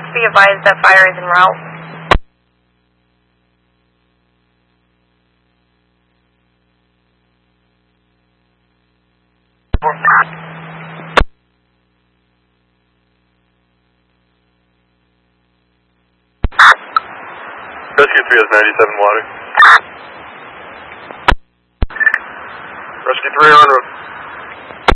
be advised that fire is en route. Rescue 3 has 97 water. Rescue 3 on road.